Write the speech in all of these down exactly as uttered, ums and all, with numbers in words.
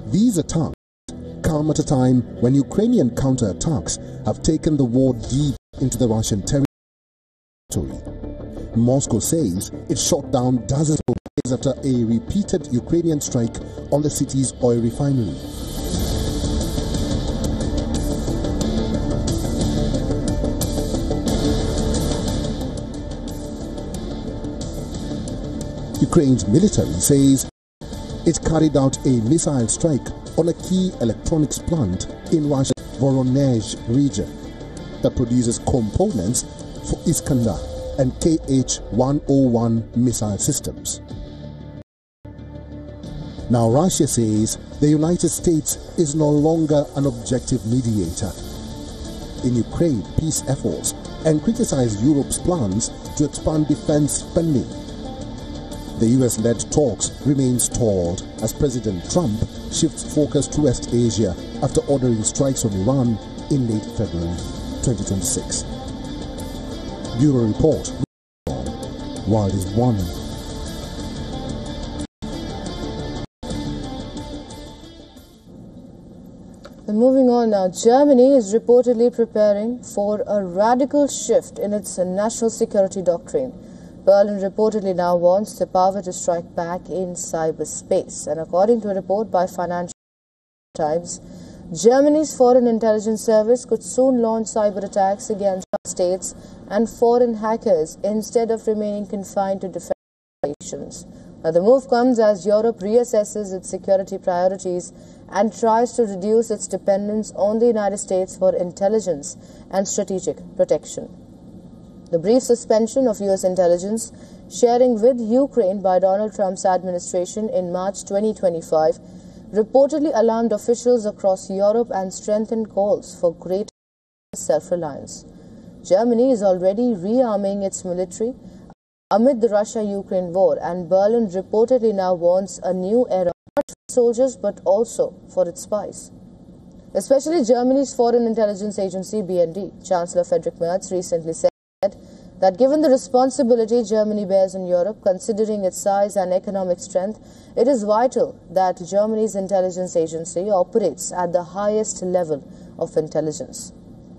These attacks come at a time when Ukrainian counterattacks have taken the war deep into the Russian territory. Moscow says it shot down dozens of rockets after a repeated Ukrainian strike on the city's oil refinery. Ukraine's military says it carried out a missile strike on a key electronics plant in Russia's Voronezh region that produces components for Iskander and K H one oh one missile systems. Now Russia says the United States is no longer an objective mediator in Ukraine peace efforts and criticized Europe's plans to expand defense spending. The U S-led talks remain stalled as President Trump shifts focus to West Asia after ordering strikes on Iran in late February twenty twenty-six. Bureau Report. World is one. And moving on now, Germany is reportedly preparing for a radical shift in its national security doctrine. Berlin reportedly now wants the power to strike back in cyberspace. And according to a report by Financial Times, Germany's Foreign Intelligence Service could soon launch cyber attacks against states and foreign hackers instead of remaining confined to defense operations. Now, the move comes as Europe reassesses its security priorities and tries to reduce its dependence on the United States for intelligence and strategic protection. The brief suspension of U S intelligence sharing with Ukraine by Donald Trump's administration in March twenty twenty-five reportedly alarmed officials across Europe and strengthened calls for greater self-reliance. Germany is already rearming its military amid the Russia-Ukraine war, and Berlin reportedly now wants a new era, not for soldiers but also for its spies. Especially Germany's Foreign Intelligence Agency, B N D. Chancellor Friedrich Merz recently said that given the responsibility Germany bears in Europe, considering its size and economic strength, it is vital that Germany's intelligence agency operates at the highest level of intelligence.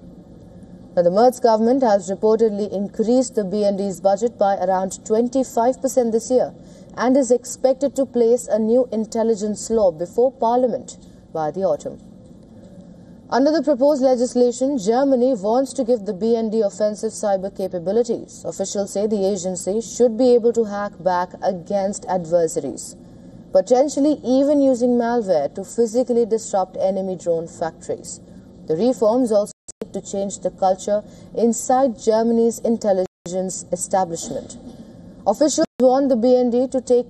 Now, the Merz government has reportedly increased the B N D's budget by around twenty-five percent this year and is expected to place a new intelligence law before Parliament by the autumn. Under the proposed legislation, Germany wants to give the B N D offensive cyber capabilities. Officials say the agency should be able to hack back against adversaries, potentially even using malware to physically disrupt enemy drone factories. The reforms also seek to change the culture inside Germany's intelligence establishment. Officials want the B N D to take